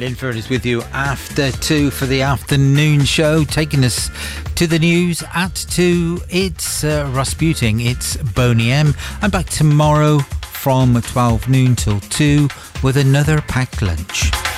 Ian Furness with you after 2 for the afternoon show, taking us to the news at 2. It's Rasputin, it's Boney M. I'm back tomorrow from 12 noon till 2 with another packed lunch.